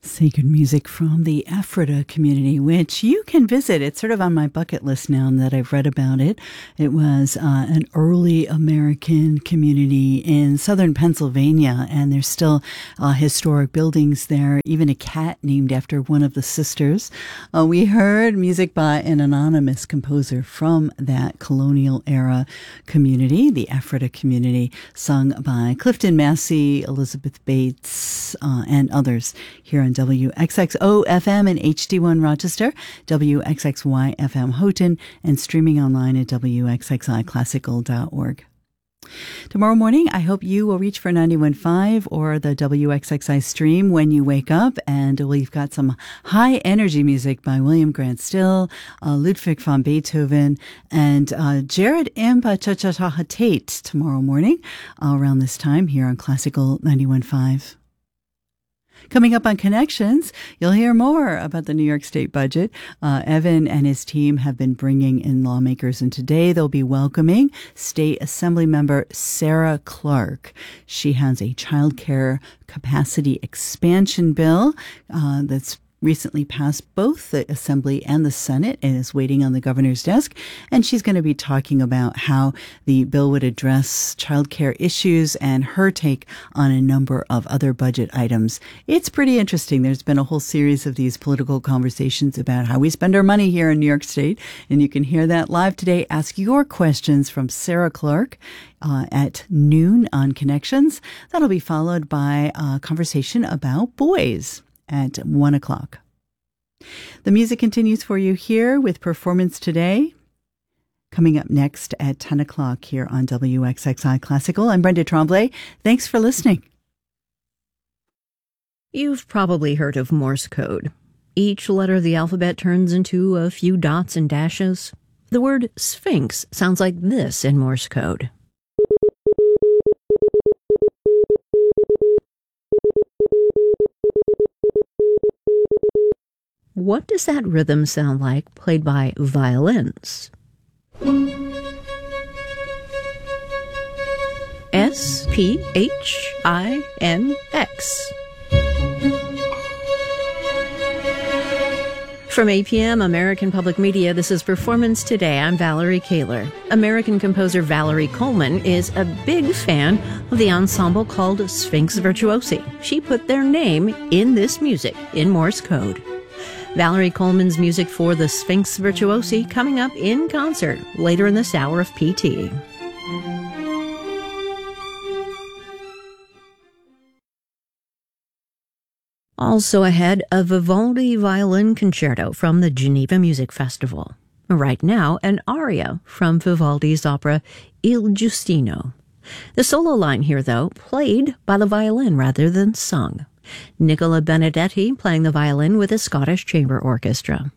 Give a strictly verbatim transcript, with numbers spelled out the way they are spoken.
Sacred music from the Ephrata community, which you can visit. It's sort of on my bucket list now that I've read about it. It was uh, an early American community in southern Pennsylvania, and there's still uh, historic buildings there, even a cat named after one of the sisters. Uh, we heard music by an anonymous composer from that colonial era community, the Ephrata community, sung by Clifton Massey, Elizabeth Bates, uh, and others here on W X X O F M and H D one Rochester, W X X Y F M Houghton, and streaming online at W X X I classical dot org. Tomorrow morning, I hope you will reach for ninety-one point five or the W X X I stream when you wake up, and we've got some high energy music by William Grant Still, uh, Ludwig van Beethoven, and uh, Jared Imba Cha-Cha-Cha Tate tomorrow morning uh, around this time here on Classical ninety-one point five. Coming up on Connections, you'll hear more about the New York State budget. Uh, Evan and his team have been bringing in lawmakers, and today they'll be welcoming State Assembly member Sarah Clark. She has a child care capacity expansion bill uh, that's recently passed both the Assembly and the Senate and is waiting on the governor's desk. And she's going to be talking about how the bill would address child care issues and her take on a number of other budget items. It's pretty interesting. There's been a whole series of these political conversations about how we spend our money here in New York State. And you can hear that live today. Ask your questions from Sarah Clark uh, at noon on Connections. That'll be followed by a conversation about boys at one o'clock. The music continues for you here with Performance Today. Coming up next at ten o'clock here on W X X I Classical. I'm Brenda Tremblay. Thanks for listening. You've probably heard of Morse code. Each letter of the alphabet turns into a few dots and dashes. The word Sphinx sounds like this in Morse code. What does that rhythm sound like played by violins? S P H I N X. From A P M American Public Media, this is Performance Today. I'm Valerie Kaler. American composer Valerie Coleman is a big fan of the ensemble called Sphinx Virtuosi. She put their name in this music in Morse code. Valerie Coleman's music for the Sphinx Virtuosi coming up in concert later in this hour of P T. Also ahead, a Vivaldi violin concerto from the Geneva Music Festival. Right now, an aria from Vivaldi's opera Il Giustino. The solo line here, though, played by the violin rather than sung. Nicola Benedetti playing the violin with the Scottish Chamber Orchestra.